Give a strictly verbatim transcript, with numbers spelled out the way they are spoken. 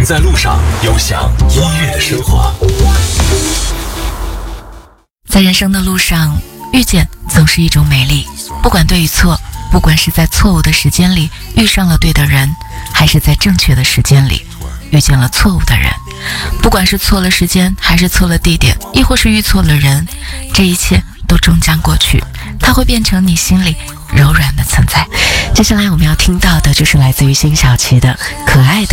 在路上，有享音乐的生活。 在人生的路上，遇见总是一种美丽，不管对与错，不管是在错误的时间里遇上了对的人，还是在正确的时间里遇见了错误的人，不管是错了时间，还是错了地点，亦或是遇错了人，这一切都终将过去，它会变成你心里柔软的存在。接下来我们要听到的就是来自于辛晓琪的《可爱的》。